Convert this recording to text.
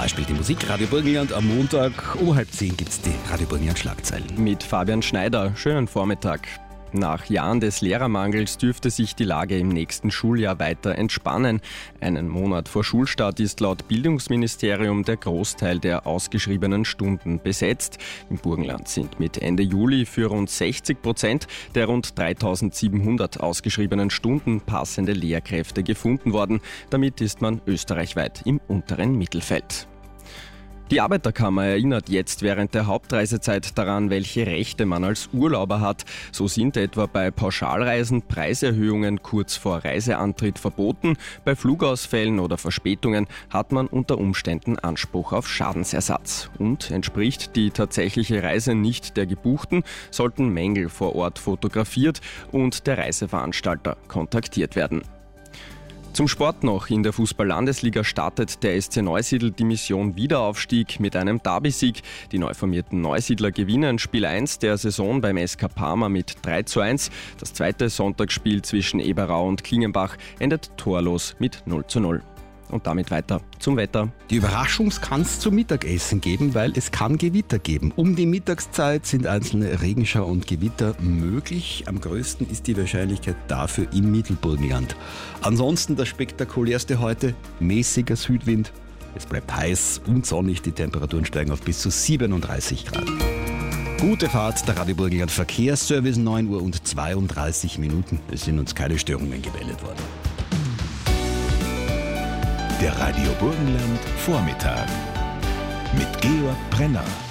Beispiel die Musik. Radio Burgenland am Montag um 9:30 gibt es die Radio Burgenland Schlagzeilen. Mit Fabian Schneider. Schönen Vormittag. Nach Jahren des Lehrermangels dürfte sich die Lage im nächsten Schuljahr weiter entspannen. Einen Monat vor Schulstart ist laut Bildungsministerium der Großteil der ausgeschriebenen Stunden besetzt. Im Burgenland sind mit Ende Juli für rund 60% der rund 3.700 ausgeschriebenen Stunden passende Lehrkräfte gefunden worden. Damit ist man österreichweit im unteren Mittelfeld. Die Arbeiterkammer erinnert jetzt während der Hauptreisezeit daran, welche Rechte man als Urlauber hat. So sind etwa bei Pauschalreisen Preiserhöhungen kurz vor Reiseantritt verboten. Bei Flugausfällen oder Verspätungen hat man unter Umständen Anspruch auf Schadensersatz. Und entspricht die tatsächliche Reise nicht der gebuchten, sollten Mängel vor Ort fotografiert und der Reiseveranstalter kontaktiert werden. Zum Sport noch. In der Fußball-Landesliga startet der SC Neusiedl die Mission Wiederaufstieg mit einem Derby-Sieg. Die neu formierten Neusiedler gewinnen Spiel 1 der Saison beim SK Parma mit 3:1. Das zweite Sonntagsspiel zwischen Eberau und Klingenbach endet torlos mit 0:0. Und damit weiter zum Wetter. Die Überraschung kann es zum Mittagessen geben, weil es kann Gewitter geben. Um die Mittagszeit sind einzelne Regenschauer und Gewitter möglich. Am größten ist die Wahrscheinlichkeit dafür im Mittelburgenland. Ansonsten das Spektakulärste heute, mäßiger Südwind. Es bleibt heiß und sonnig, die Temperaturen steigen auf bis zu 37 Grad. Gute Fahrt, der Radio Burgenland Verkehrsservice, 9:32 Minuten. Es sind uns keine Störungen gemeldet worden. Der Radio Burgenland Vormittag mit Georg Brenner.